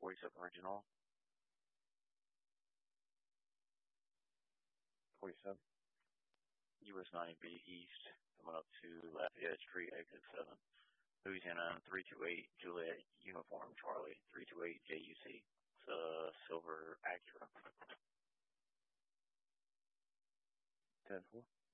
47 original. 47. US 90B East, coming up to Lafayette Street, exit 7. Louisiana 328 Juliet Uniform Charlie, 328 JUC. It's a silver Acura. 10-4.